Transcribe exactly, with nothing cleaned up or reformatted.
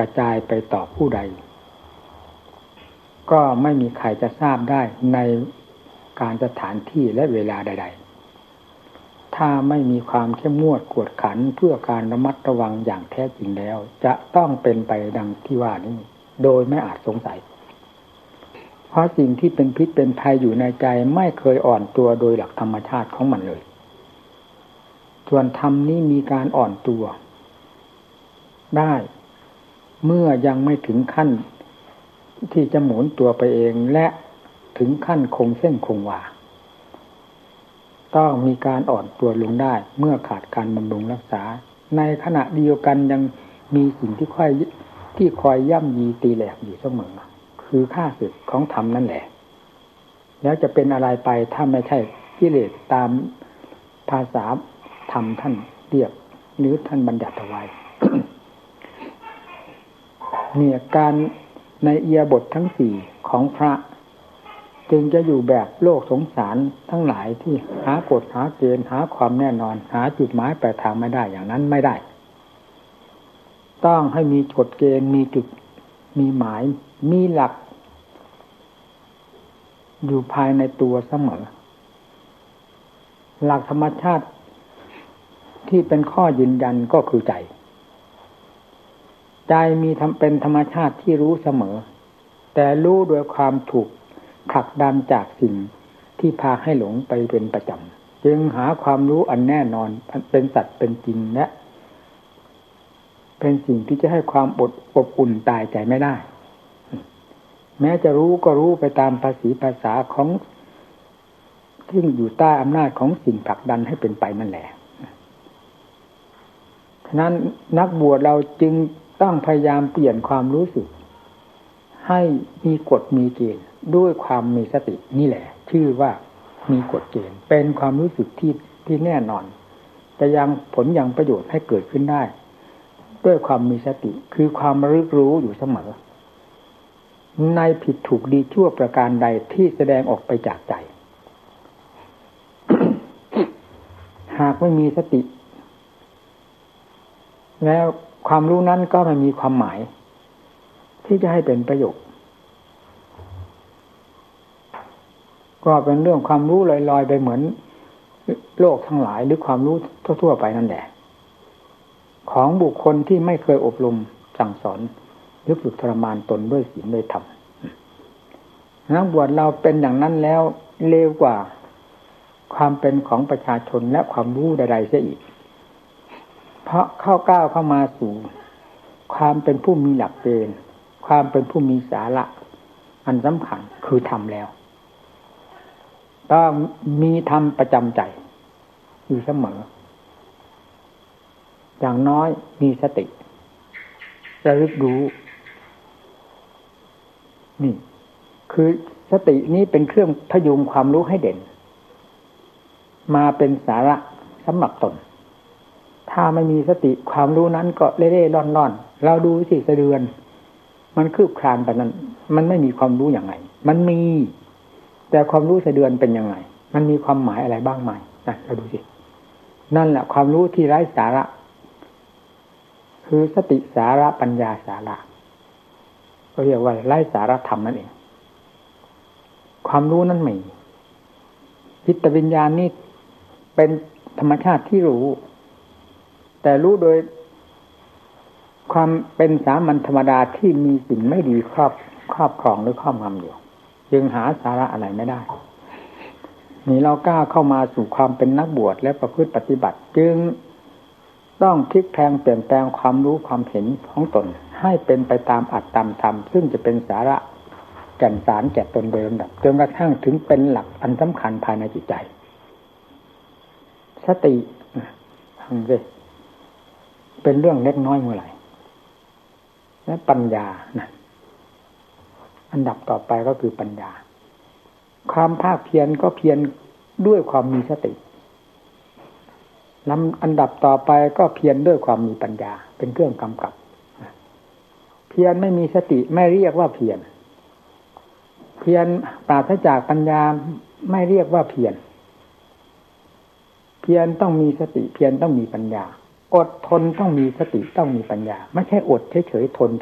ระจายไปต่อผู้ใดก็ไม่มีใครจะทราบได้ในการสถานที่และเวลาใดๆถ้าไม่มีความเข้มงวดกวดขันเพื่อการระมัดระวังอย่างแท้จริงแล้วจะต้องเป็นไปดังที่ว่านี้โดยไม่อาจสงสัยเพราะสิ่งที่เป็นพิษเป็นภัยอยู่ในใจไม่เคยอ่อนตัวโดยหลักธรรมชาติของมันเลยส่วนธรรมนี้มีการอ่อนตัวได้เมื่อยังไม่ถึงขั้นที่จะหมุนตัวไปเองและถึงขั้นคงเส้นคงวาต้องมีการอ่อนตัวลงได้เมื่อขาดการบำรุงรักษาในขณะเดียวกันยังมีสิ่งที่ค่อยที่คอยย่ำยีตีแหลกอยู่เสมอคือข้าศึกของธรรมนั่นแหละแล้วจะเป็นอะไรไปถ้าไม่ใช่กิเลสตามภาษาธรรมท่านเรียกหรือท่านบัญญัติไว้ เนี่ยการในเอียบททั้งสี่ของพระจึงจะอยู่แบบโลกสงสารทั้งหลายที่หากฎหาเกณฑ์หาความแน่นอนหาจุดหมายปลายทางไม่ได้อย่างนั้นไม่ได้ต้องให้มีกฎเกณฑ์มีจุดมีหมายมีหลักอยู่ภายในตัวเสมอหลักธรรมชาติที่เป็นข้อยืนยันก็คือใจใจมีเป็นธรรมชาติที่รู้เสมอแต่รู้โดยความถูกผลักดันจากสิ่งที่พาให้หลงไปเป็นประจำจึงหาความรู้อันแน่นอนเป็นสัตว์เป็นจริงและเป็นสิ่งที่จะให้ความอดอบอุ่นตายใจไม่ได้แม้จะรู้ก็รู้ไปตามภาษีภาษาของที่อยู่ใต้อำนาจของสิ่งผลักดันให้เป็นไปนั่นแหละฉะนั้นนักบวชเราจึงต้องพยายามเปลี่ยนความรู้สึกให้มีกฎมีเกณฑ์ด้วยความมีสตินี่แหละชื่อว่ามีกฎเกณฑ์เป็นความรู้สึกที่ที่แน่นอนจะยังผลยังประโยชน์ให้เกิดขึ้นได้ด้วยความมีสติคือความระลึกรู้อยู่เสมอในผิดถูกดีชั่วประการใดที่แสดงออกไปจากใจ หากไม่มีสติแล้วความรู้นั้นก็ไม่มีความหมายที่จะให้เป็นประโยชน์ก็เป็นเรื่องความรู้ลอยๆไปเหมือนโลกทั้งหลายหรือความรู้ทั่วๆไปนั่นแหละของบุคคลที่ไม่เคยอบรมสั่งสอนหรือฝึกทรมานตนด้วยศีลด้วยธรรมนักบวชเราเป็นอย่างนั้นแล้วเลวกว่าความเป็นของประชาชนและความรู้ใดๆเสียอีกเพราะเข้าก้าวเข้ามาสู่ความเป็นผู้มีหลักเกณฑ์ความเป็นผู้มีสาระอันสำคัญคือธรรมแล้วต้องมีธรรมประจำใจอยู่เสมออย่างน้อยมีสติระลึกรู้นี่คือสตินี้เป็นเครื่องพยุงความรู้ให้เด่นมาเป็นสาระสำหรับตนถ้าไม่มีสติความรู้นั้นก็เล่ๆร่อนๆเราดูสิสะเดือนมันคืบคลานไปนั้นมันไม่มีความรู้อย่างไรมันมีแต่ความรู้สะเดือนเป็นยังไงมันมีความหมายอะไรบ้างไหมนะเราดูสินั่นแหละความรู้ที่ไร้สาระคือสติสาระปัญญาสาระก็เรียกว่าไร้สาระธรรมนั่นเองความรู้นั้นไม่จิตวิญญาณนี่เป็นธรรมชาติที่รู้แต่รู้โดยความเป็นสามัญธรรมดาที่มีสิ่งไม่ดีครอบครอบครองหรือครอบงำอยู่จึงหาสาระอะไรไม่ได้นี่เรากล้าเข้ามาสู่ความเป็นนักบวชและประพฤติปฏิบัติจึงต้องพลิกแพลงเปลี่ยนแปลงความรู้ความเห็นของตนให้เป็นไปตามอัตตามธรรมซึ่งจะเป็นสาระแก่นสารแก่ตนโดยลำดับจนกระทั่งถึงเป็นหลักอันสำคัญภายในจิตใจสติฟังสิเป็นเรื่องเล็กน้อยเมื่อไหร่และปัญญานะอันดับต่อไปก็คือปัญญาความภาคเพียรก็เพียรด้วยความมีสติลำอันดับต่อไปก็เพียรด้วยความมีปัญญาเป็นเครื่องกำกับเพียรไม่มีสติไม่เรียกว่าเพียรเพียรปราศจากปัญญาไม่เรียกว่าเพียรเพียรต้องมีสติเพียรต้องมีปัญญาอดทนต้องมีสติต้องมีปัญญาไม่ใช่อดเฉยๆทน